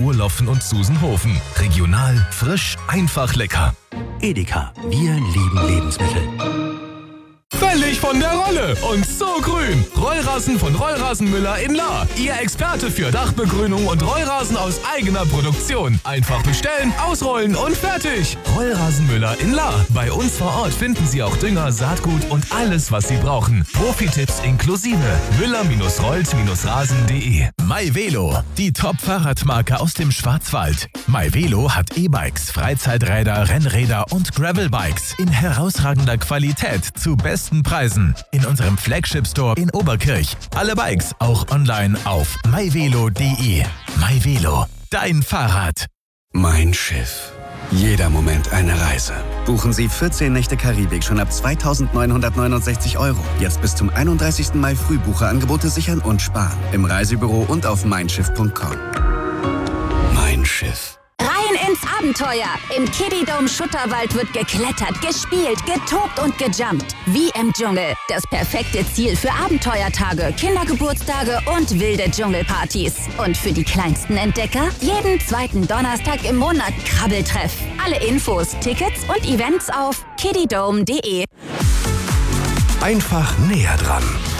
Urlaufen und Susenhofen. Regional, frisch, einfach lecker. Edeka, wir lieben Lebensmittel. Völlig von der Rolle und so grün. Rollrasen von Rollrasenmüller in Lahr. Ihr Experte für Dachbegrünung und Rollrasen aus eigener Produktion. Einfach bestellen, ausrollen und fertig. Rollrasenmüller in Lahr. Bei uns vor Ort finden Sie auch Dünger, Saatgut und alles, was Sie brauchen. Profi-Tipps inklusive. Müller-rollt-rasen.de. MyVelo, die Top-Fahrradmarke aus dem Schwarzwald. MyVelo hat E-Bikes, Freizeiträder, Rennräder und Gravelbikes in herausragender Qualität zu besten Preisen. In unserem Flagship-Store in Oberkirch. Alle Bikes auch online auf myvelo.de. MyVelo, dein Fahrrad. Mein Schiff. Jeder Moment eine Reise. Buchen Sie 14 Nächte Karibik schon ab 2.969 €. Jetzt bis zum 31. Mai Frühbucherangebote sichern und sparen. Im Reisebüro und auf meinschiff.com. Mein Schiff. Rein ins Abenteuer! Im Kiddie-Dome Schutterwald wird geklettert, gespielt, getobt und gejumpt. Wie im Dschungel. Das perfekte Ziel für Abenteuertage, Kindergeburtstage und wilde Dschungelpartys. Und für die kleinsten Entdecker? Jeden zweiten Donnerstag im Monat Krabbeltreff. Alle Infos, Tickets und Events auf kiddiedome.de. Einfach näher dran,